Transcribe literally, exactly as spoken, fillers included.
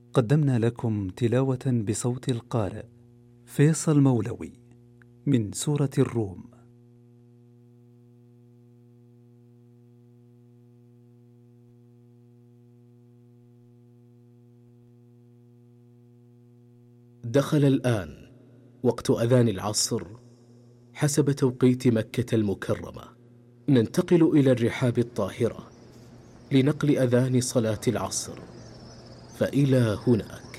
قدمنا لكم تلاوة بصوت القارئ فيصل مولوي من سورة الروم. دخل الآن وقت أذان العصر حسب توقيت مكة المكرمة. ننتقل إلى الرحاب الطاهرة لنقل أذان صلاة العصر، فإلى هناك.